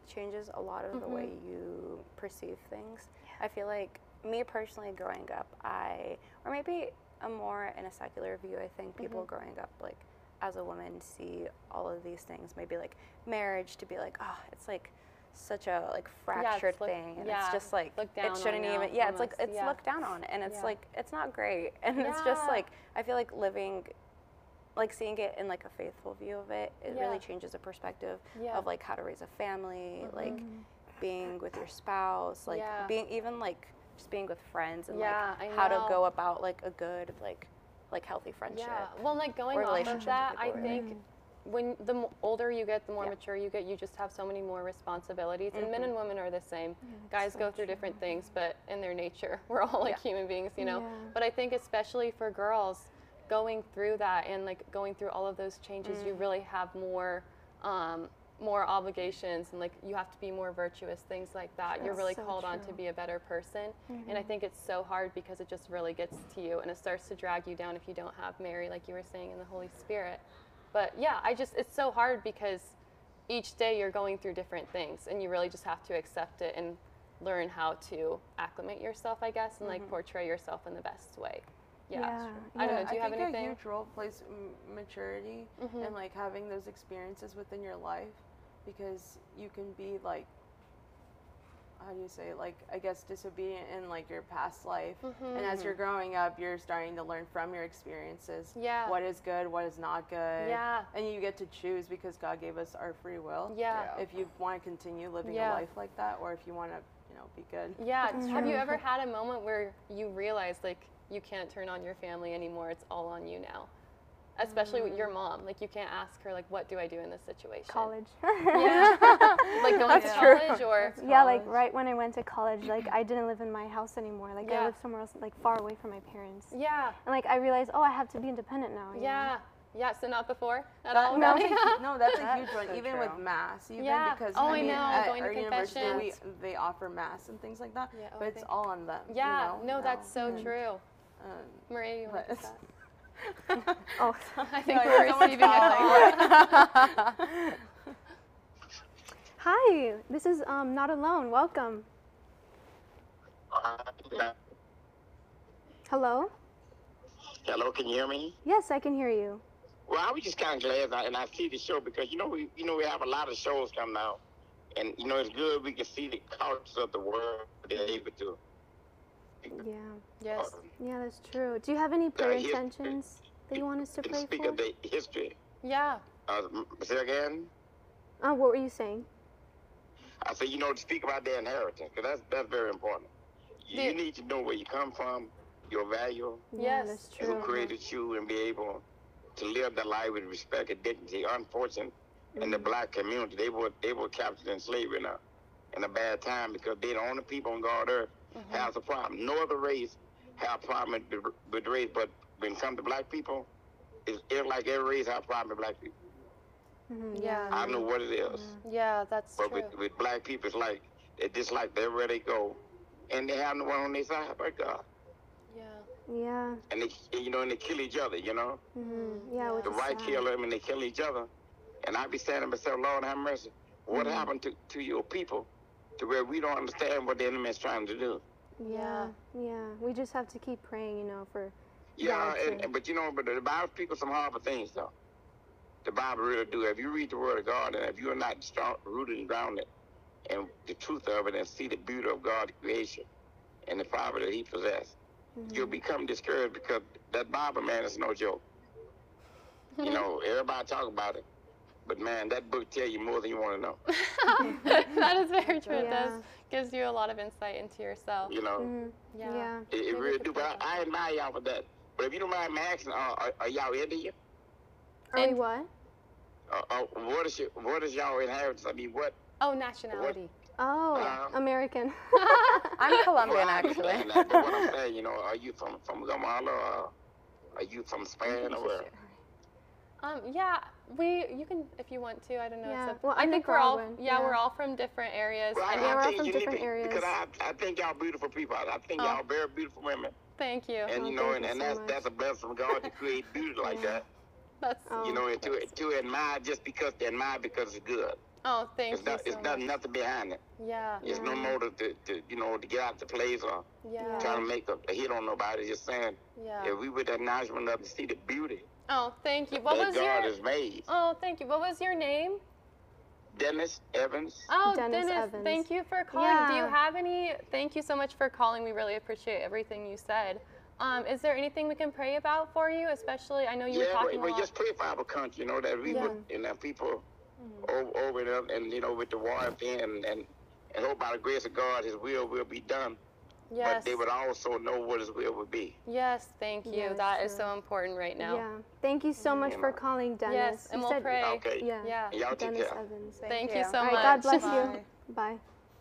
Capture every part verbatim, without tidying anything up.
changes a lot of Mm-hmm. the way you perceive things. Yeah. I feel like me personally growing up, I, or maybe a more in a secular view, I think people Mm-hmm. growing up like as a woman see all of these things, maybe like marriage to be like, oh, it's like such a like fractured look- thing, and yeah, it's just like looked down it on shouldn't now, even, yeah, it's like almost, it's yeah. looked down on, and it's Yeah. like it's not great, and it's just Yeah. like I feel like living, like seeing it in like a faithful view of it, it Yeah. really changes the perspective Yeah. of like how to raise a family, Mhm. like being with your spouse, like Yeah. being even like just being with friends, and Yeah, like I how to know. go about like a good like like healthy friendship. Yeah, well, like going or off of relationship that, with I people, really. think when the m- older you get, the more Yeah. mature you get, you just have so many more responsibilities. And men Mhm. and women are the same. Guys so go through true. different things, but in their nature, we're all like Yeah. human beings, you know. Yeah. But I think especially for girls, going through that and like going through all of those changes, you really have more. Um, more obligations, and like you have to be more virtuous, things like that. You're That's really so called on to true. be a better person. And I think it's so hard because it just really gets to you, and it starts to drag you down if you don't have Mary, like you were saying, in the Holy Spirit. But yeah, I just, it's so hard because each day you're going through different things, and you really just have to accept it and learn how to acclimate yourself, I guess, and like portray yourself in the best way. Yeah. Yeah. I don't know, Yeah, do you I have think anything? a huge role plays m- maturity and like having those experiences within your life, because you can be like, how do you say, like I guess disobedient in like your past life, and as you're growing up, you're starting to learn from your experiences. Yeah. What is good, what is not good. Yeah. And you get to choose because God gave us our free will. Yeah. If you want to continue living Yeah. a life like that, or if you want to, you know, be good. Yeah. Have you ever had a moment where you realized like you can't turn on your family anymore? It's all on you now. Especially with your mom. Like you can't ask her like, what do I do in this situation? College. Yeah. Like going to That's college or Yeah, like right when I went to college, like I didn't live in my house anymore. Like Yeah. I lived somewhere else, like far away from my parents. Yeah. And like I realized, oh, I have to be independent now. you know? Yeah. Yeah. So not before at That- all. no, really? no, that's a That's huge one. so Even true. with mass, even Yeah. because Oh, I I mean, know, at going to our university, we, confessions. they offer mass and things like that. Yeah, oh, but it's thank all on them. Yeah. You know, No, that's so now. true. Um, Maria, you want to but- take that? Oh, I think No, we're yeah, someone's receiving a call. hi. This is um Not Alone. Welcome. Hello. Hello, can you hear me? Yes, I can hear you. Well, I was just kind of glad, I, and I see the show because you know we, you know, we have a lot of shows coming out, and you know it's good we can see the cultures of the world they're able to. Yeah. Yes. uh, Yeah, that's true. Do you have any prayer Yeah, he- intentions that you want us to and pray speak for? of the history. Yeah. Uh, say again. Uh, what were you saying? I say you know to speak about their inheritance because that's that's very important. You, you The- need to know where you come from, your value, Yeah, Yes. that's and who true. created you, and be able to live that life with respect and dignity. Unfortunately, in the black community, they were they were captured in slavery in a in a bad time because they're the only people on God earth has a problem. No other race have a problem with, the- with the race, but when it comes to black people, it's, it's like every race have a problem with black people. Mhm, Yeah. I know what it is, Yeah, that's but true. with, with black people, it's like they dislike everywhere they go, and they have no one on their side but God. Yeah. Yeah. And they, you know, and they kill each other. You know, Mhm. Yeah, which the is white sad. kill them and they kill each other. And I be saying to myself, Lord have mercy, what happened to, to your people to where we don't understand what the enemy is trying to do? Yeah. Yeah. We just have to keep praying, you know, for Yeah, Yeah, and, true. but you know, but the Bible speaks of some horrible things, though. The Bible really do. If you read the Word of God, and if you are not strong, rooted and grounded in the truth of it, and see the beauty of God's creation and the power that He possesses, you'll become discouraged because that Bible, man, is no joke. You know, everybody talk about it, but man, that book tell you more than you want to know. That is very true. It Yeah. does gives you a lot of insight into yourself. You know, Mhm. Yeah. Yeah. it, it Maybe really we could do. But pray I, I admire y'all for that. But if you don't mind me asking, uh, are, are y'all Indian? Are we And- what? Uh, uh, what is your, what is y'all inheritance? I mean, what? Oh, nationality. Oh, Uh, American. I'm Colombian, Well, I actually. understand that, but what I'm saying, you know, are you from from Guatemala or are you from Spain or where? Um, yeah, we you can if you want to. I don't know. Yeah, It's up, well, I I'm think we're all Nicaraguan, yeah, yeah. we're all from different areas. Well, I, I Yeah, I we're all think from you need different to- areas. Because I, I think y'all beautiful people. I, I think Oh. y'all very beautiful women. Thank you. And Oh, you know, thank and, you and so that's much. that's a blessing from God to create beauty like Yeah. that. That's Oh. You know, and to to admire just because to admire because it's good. Oh, thank It's you not. so It's much. not nothing behind it. Yeah. It's no more to, to, to you know to get out the place or Yeah. trying to make a, a hit on nobody. Just saying, Yeah. if we would acknowledgement of to see the beauty Oh, thank you. What that was God your has made. Oh, thank you. What was your name? Dennis Evans. Oh, Dennis Dennis, Evans. thank you for calling. Do you Yeah. have any? Thank you so much for calling. We really appreciate everything you said. Um, is there anything we can pray about for you? Especially, I know you were Yeah, talking but, a but lot. just pray for our country. You know that we Yeah. would, you know, people over, over there, and you know with the war thing, and, and and hope by the grace of God, His will will be done. Yes. But they would also know what His will would be. Yes, thank you. Yes, That is sure. so important right now. Yeah. Thank you so much for calling, Dennis. Yes, and You we'll said- pray. Okay. Yeah. Yeah. Y'all take Dennis care. Evans. Thank you. you so All right, much. God bless Bye. you. Bye.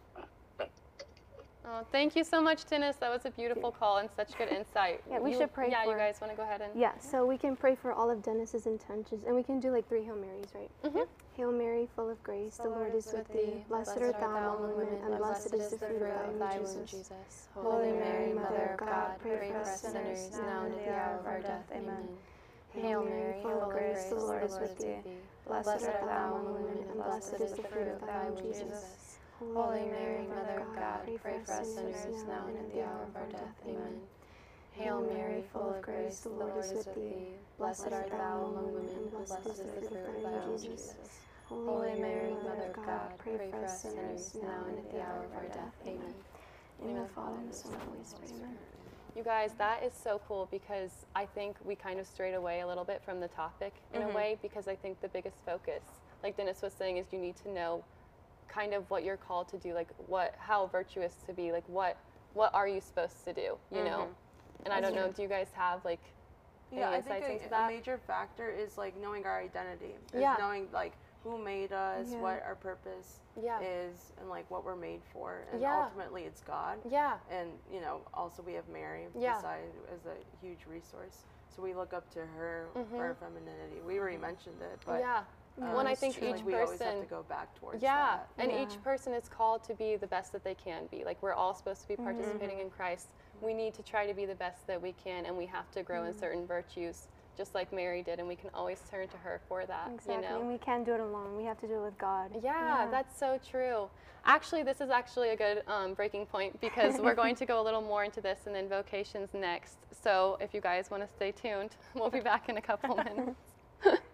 Oh, thank you so much, Dennis. That was a beautiful call and such good insight. Yeah, we You- should pray Yeah, you for- guys want to go ahead and? Yeah, so we can pray for all of Dennis's intentions, and we can do like three Hail Marys, right? Mhm. Hail Mary, full of grace, the Lord is with thee. Blessed art thou among women, and blessed is the fruit of thy womb, Jesus. Holy Mary, Mother of God, pray for us sinners, now and at the hour of our death. Amen. Hail Mary, full of grace, the Lord is with thee. Blessed art thou among women, and blessed is the fruit of thy womb, Jesus. Holy Mary, Mother of God, pray for us sinners, now and at the hour of our death. Amen. Hail Mary, full of grace, the Lord is with thee. Blessed art thou among women, and blessed is the fruit of thy womb, Jesus. Holy Mary, Mother of God, pray for us sinners, now and at the hour of our death. Amen. In the name of the Father, and the Son, and the Holy Spirit. Amen. You guys, that is so cool because I think we kind of strayed away a little bit from the topic in a way, because I think the biggest focus, like Dennis was saying, is you need to know kind of what you're called to do, like what, how virtuous to be, like what, what are you supposed to do, you know? And I don't know, do you guys have like any Yeah, I insights think into a, a that? major factor is like knowing our identity. Is Yeah. knowing like who made us, Yeah. what our purpose Yeah. is, and like what we're made for. And Yeah. ultimately, it's God. Yeah. And you know, also we have Mary Yeah. beside as a huge resource. So we look up to her for Mhm. our femininity. We already mentioned it, but Yeah. um, When I it's think true, each like, we always have person- to go back towards Yeah, that. and Yeah. each person is called to be the best that they can be. Like we're all supposed to be participating in Christ. We need to try to be the best that we can, and we have to grow in certain virtues, just like Mary did, and we can always turn to her for that. Exactly, You know? and we can't do it alone. We have to do it with God. Yeah, that's so true. Actually, this is actually a good um, breaking point because we're going to go a little more into this and then vocations next. So if you guys want to stay tuned, we'll be back in a couple minutes.